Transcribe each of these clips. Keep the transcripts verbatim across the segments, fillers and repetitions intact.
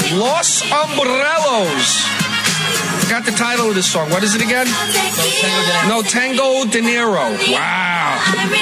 Los Umbrellos. Got the title of this song. What is it again? No Tango De Niro. Wow.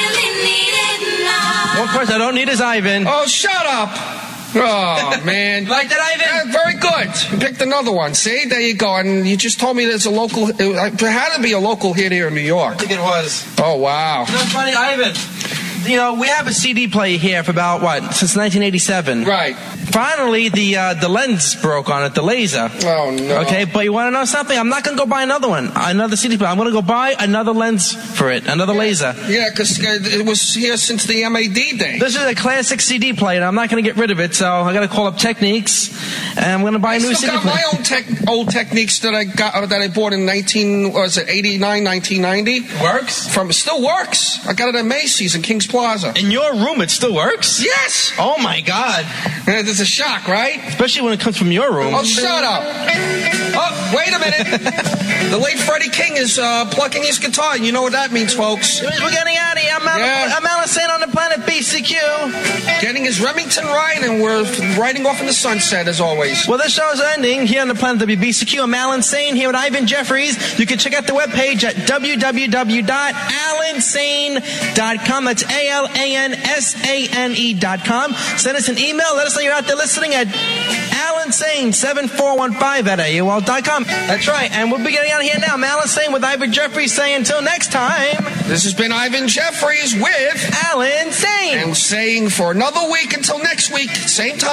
One person I don't need is Ivan. Oh, shut up. Oh, man. Like that, Ivan? Yeah, very good. You picked another one. See? There you go. And you just told me there's a local... It had to be a local hit here in New York. I think it was. Oh, wow. You know, it's funny, Ivan. You know, we have a C D player here for about, what, since nineteen eighty-seven. Right. Finally, the uh, the lens broke on it, the laser. Oh, no. Okay, but you want to know something? I'm not going to go buy another one, another C D player. I'm going to go buy another lens for it, another yeah. laser. Yeah, because it was here since the M A D day. This is a classic C D player, and I'm not going to get rid of it, so I got to call up Techniques, and I'm going to buy I a new still C D got player. my own tech, old Techniques that I got uh, that I bought in nineteen what was it eighty-nine, nineteen ninety. Works? From still works. I got it at Macy's in Kings Plaza. In your room, it still works? Yes. Oh my God! It's a shock, right? Especially when it comes from your room. Oh, shut up! Oh, wait a minute. The late Freddie King is uh, plucking his guitar. You know what that means, folks? We're getting out of here. I'm, Al- Yeah. I'm Allison on the planet B C Q. Getting his Remington ride, and we're riding off in the sunset as always. Well, this show's ending here on the planet W B C Q. I'm Alan Sane here with Ivan Jeffries. You can check out the webpage at w w w dot alan sane dot com. That's A L A N S A N E dot com. Send us an email. Let us know you're out there listening at Alan Sane seven four one five at A O L dot com. That's right. And we'll be getting out of here now. I'm Alan Sane with Ivan Jeffries saying until next time. This has been Ivan Jeffries with Alan Sane. And saying for another week until next week, same time.